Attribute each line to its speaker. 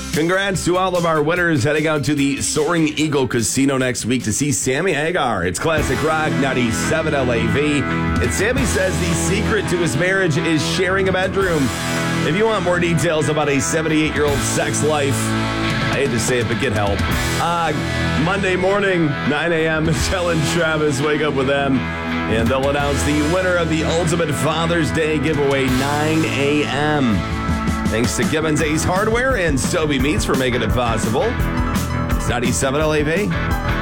Speaker 1: Congrats to all of our winners heading out to the Soaring Eagle Casino next week to see Sammy Hagar. It's Classic Rock 97 LAV. And Sammy says the secret to his marriage is sharing a bedroom. If you want more details about a 78-year-old sex life, I hate to say it, but get help. Monday morning, 9 a.m., Michelle and Travis wake up with them, and they'll announce the winner of the Ultimate Father's Day giveaway, 9 a.m. Thanks to Gibbons Ace Hardware and Stobie Meats for making it possible. It's 97 LAV.